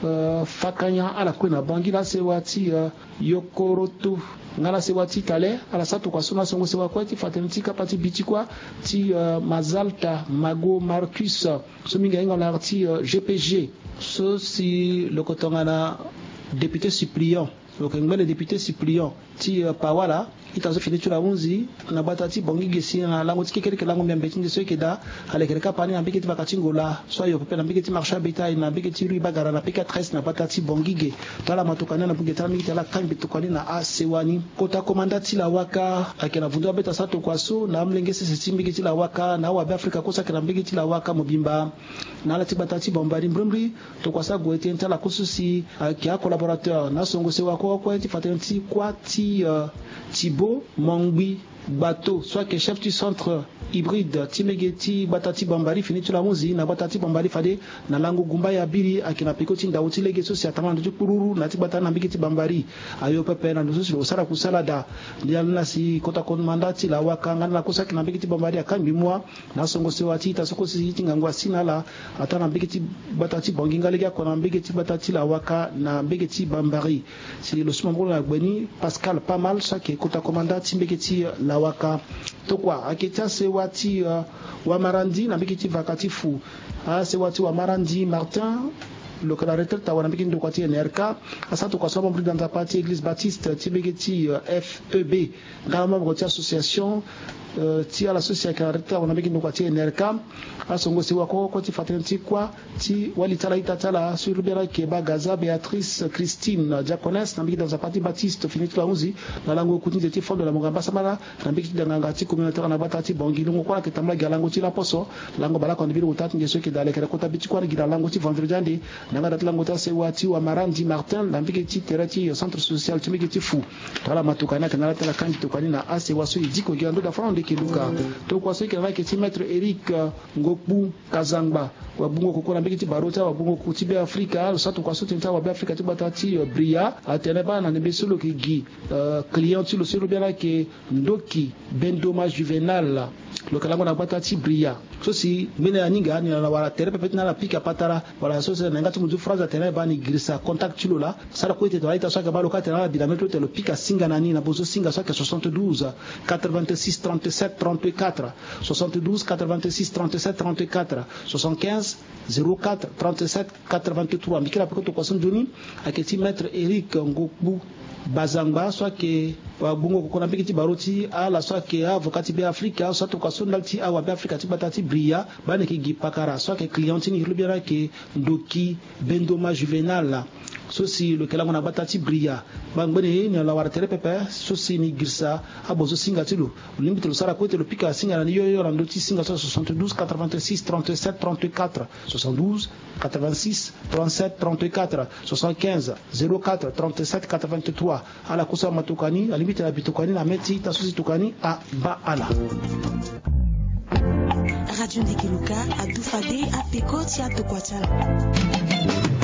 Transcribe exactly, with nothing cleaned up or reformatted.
uh, fakanya ala kwena bangila sewati uh, yokoroto ngala sewati kale ala satu kwa sona songo sewa kwa ti fatemti kapati biti kwa ti uh, Mazalta Mago Marcus so minga inga la ti uh, G P G so si le kotongana député suppléant donc ngale député suppléant ti uh, Pawala itazo fini chula unzi na batati bongi gesi na lango tiki kere lango mbembe tinde so keda ale kere kapani na biketi vakati ngola so yo pepe na biketi marcha beta na biketi ru bagara na pika treize na batati bongige tala matukana na bugeta na biketi la kambi tukani na asewani kota komandati la waka akena vundu beta sato kwaso na mlenge sese timbiketi la waka na wa Afrika kosa kena biketi la waka mobimba na la tibatati bombari mbrumri to kwasa goete ntala kususi akia collaborateur na songo se wako kwa ti fatenti kwa ti uh, Thibaut Mangui Bateau, soit que chef du centre hybride Timegeti Batati Bambari fini tu la muzi na Batati Bambari fade na lango gumba ya biri akina pikoti ndauti lege so si atama ndu kururu na tibata na bigeti Bambari ayo pepe na ndu so usara kusalada ndia na si kota kon mandati la wakanga na kusa kina bigeti Bambari akambi mwa na songo se wati ta soko si tingangwa sinala atana bigeti Batati Bonginga lege ko na bigeti Batati la waka na bigeti Bambari si le sumambo na gbeni Pascal pas mal ça que kota commandati bigeti la waka to kwa akita se wati uh, wa marandi na bikiti vakatifu ah se wati wa marandi Martin le collaborateur ta wana bikiti ndokwati N R K asa to kwa somo mbri dans ta partie église baptiste tibigiti uh, F E B dans membre de association uh, ti à l'association collaborateur wana bikiti ndokwati N R K asongo se wako ko ti fatenti kwa ti wali tala itatala sur rubera keba Gaza Béatrice Christine diaconesse na bikiti dans ta partie baptiste finit la uzi na lango kuti ti fond de la mugamba samara na bikiti danga ti communautaire na batati bongilungo kwa kitambla galango ti la poso lango bala ko ndibiru utati ngeso ke dale kera kota biti kwa gira lango ti vendredi ande nanga dat lango ta se wati wa Marandi Martin na bikiti terati centre social ti bikiti fu tala matukana kana tala kanji tukani na ase waso idiko gando da fond de kiluka to kwa so ke va ke ti maître Eric Ngokbu Kazangba wa bungo kokona bikiti barota wa bungo kutibe Afrika satu kwa sote ntawa ba Afrika ti batati bria ateneba na nebesolo ki gi client ti lo selo bien ke ndoki bendoma juvenal lo kalango na batati bria so si mena aninga ni na wala tere pepet na la pika patara wala so se ngati muzu phrase tene ba ni grisa contact tilo la sala ko ite to aita so ka ba lo ka tene la bilametro te lo pika singa nani na bozo singa so ka soixante-douze quatre-vingt-six trente-sept trente-quatre soixante-douze quatre-vingt-six trente-sept trente-quatre soixante-quinze zéro quatre trente-sept quatre-vingt-trois mikira peko ko son joni aketi maître Eric Ngokbu Bazangba soit que bungo kokona bikiti baroti ala soit que avocati be Afrika soit to kasonalti awa be Afrika ti batati bria bane ki gipakara soit que clientini hilubira ke ndoki bendoma juvenal so si le kelango na batati bria bangbene ni la waratere pepe so si ni girsa abozo singa tilo limite lo sara kote lo pika singa na yo yo rando ti singa soixante-douze quatre-vingt-six trente-sept trente-quatre soixante-douze quatre-vingt-six trente-sept trente-quatre soixante-quinze zéro quatre trente-sept quatre-vingt-trois ala kusa matukani la limite la bitukani na meti tasusi tukani a ba ala Radio Ndekeluka a Dufade a Pekoti a Tokwachala.